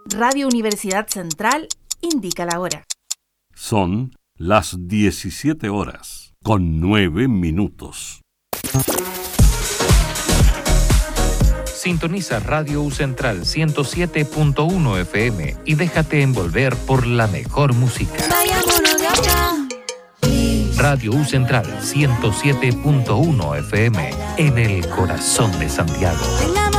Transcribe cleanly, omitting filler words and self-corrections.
Radio Universidad Central indica la hora. Son las 17:09. Sintoniza Radio U Central 107.1 FM y déjate envolver por la mejor música. Radio U Central 107.1 FM en el corazón de Santiago.